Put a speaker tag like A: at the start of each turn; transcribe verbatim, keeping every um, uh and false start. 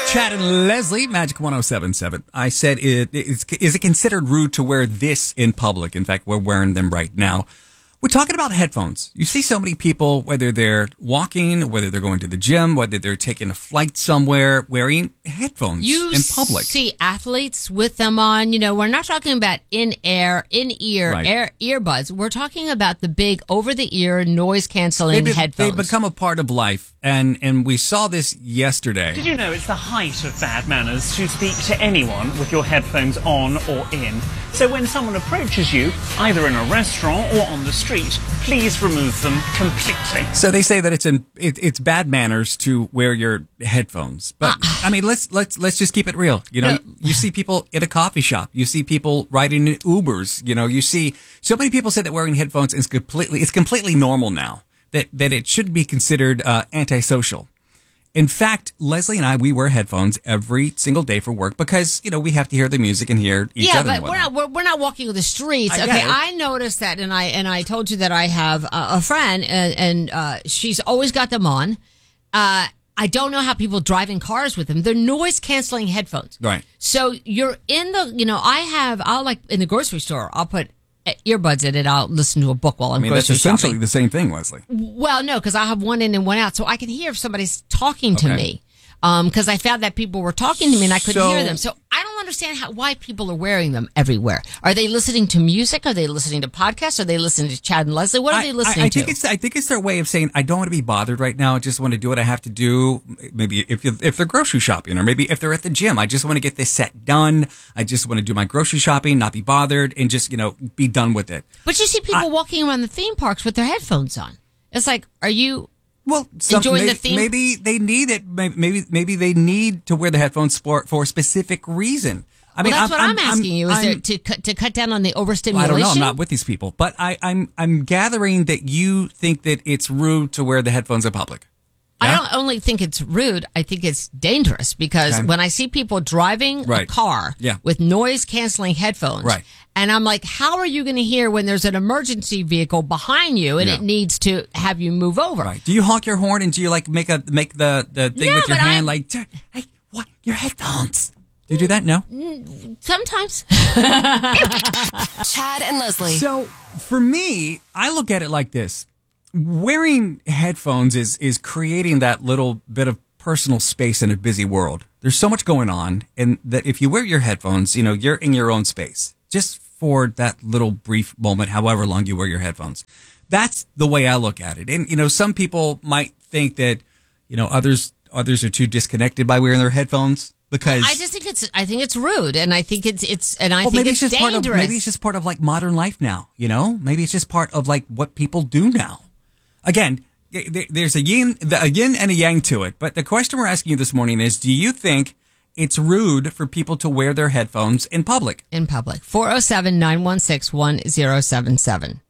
A: Chad and Leslie, Magic one oh seven point seven. I said, it, is, is it considered rude to wear this in public? In fact, we're wearing them right now. We're talking about headphones. You see so many people, whether they're walking, whether they're going to the gym, whether they're taking a flight somewhere, wearing headphones
B: you
A: in public.
B: See athletes with them on. You know, we're not talking about in-air, in-ear
A: Right.
B: air, earbuds. We're talking about the big over-the-ear noise-canceling
A: They've,
B: headphones.
A: they've become a part of life, and, and we saw this yesterday.
C: Did you know it's the height of bad manners to speak to anyone with your headphones on or in? So when someone approaches you, either in a restaurant or on the street, please remove them completely.
A: So they say that it's in, it, it's bad manners to wear your headphones, but uh, I mean let's let's let's just keep it real. You know,
B: no.
A: you see people at a coffee shop, you see people riding in Ubers. You know, you see so many people say that wearing headphones is completely it's completely normal now. That that it should be considered uh, antisocial. In fact, Leslie and I, we wear headphones every single day for work because, you know, we have to hear the music and hear each
B: yeah,
A: other.
B: but we're not, we're, we're not walking the streets.
A: I
B: okay,
A: get it.
B: I noticed that, and I and I told you that I have uh, a friend, and, and uh, she's always got them on. Uh, I don't know how people drive in cars with them. They're noise-canceling headphones.
A: Right.
B: So you're in the, you know, I have, I'll like, in the grocery store, I'll put earbuds in it. I'll listen to a book while I'm
A: I mean, that's
B: grocery
A: essentially
B: shopping.
A: the same thing, Leslie.
B: Well, no, because I have one in and one out, so I can hear if somebody's talking to
A: Okay.
B: me. Um, because I found that people were talking to me and I couldn't
A: So-
B: hear them. So I don't understand how why people are wearing them everywhere. Are they listening to music? Are they listening to podcasts? Are they listening to Chad and Leslie? What are
A: I,
B: they listening
A: I, I think
B: to?
A: it's I think it's their way of saying I don't want to be bothered right now. I just want to do what I have to do. Maybe if you, if they're grocery shopping, or maybe if they're at the gym, I just want to get this set done. I just want to do my grocery shopping, not be bothered, and just you know be done with it.
B: But you see people
A: I-
B: walking around the theme parks with their headphones on. It's like, are you?
A: Well, some,
B: Enjoying
A: maybe,
B: the theme?
A: maybe they need it. Maybe maybe they need to wear the headphones for for a specific reason. I mean,
B: Well, that's
A: I'm,
B: what I'm, asking you. Is there
A: I'm-
B: to cut to cut down on the overstimulation?
A: I don't know. I'm not with these people, but I, I'm I'm gathering that you think that it's rude to wear the headphones in public.
B: I
A: Yeah?
B: don't only think it's rude, I think it's dangerous because
A: Okay.
B: when I see people driving a
A: Right.
B: car
A: Yeah.
B: with noise canceling headphones,
A: Right.
B: and I'm like, how are you going to hear when there's an emergency vehicle behind you and
A: Yeah.
B: it needs to have you move over?
A: Right. Do you honk your horn and do you like make a make the, the thing
B: Yeah,
A: with your
B: but
A: hand
B: I'm-
A: like "Turn- hey what your headphones? Do you do that? No.
B: Sometimes.
D: Chad and Leslie.
A: So for me, I look at it like this. Wearing headphones is is creating that little bit of personal space in a busy world. There's so much going on, and that if you wear your headphones, you know, you're in your own space just for that little brief moment, however long you wear your headphones. That's the way I look at it. And you know, some people might think that, you know, others others are too disconnected by wearing their headphones because
B: I just think it's I think it's rude and I think it's it's and I
A: well,
B: think
A: maybe
B: it's,
A: it's just
B: dangerous.
A: part of maybe it's just part of like modern life now. You know, maybe it's just part of like what people do now. Again, there- there's a yin, a yin and a yang to it. But the question we're asking you this morning is: do you think it's rude for people to wear their headphones in public?
B: in public. four oh seven, nine one six, one oh seven seven.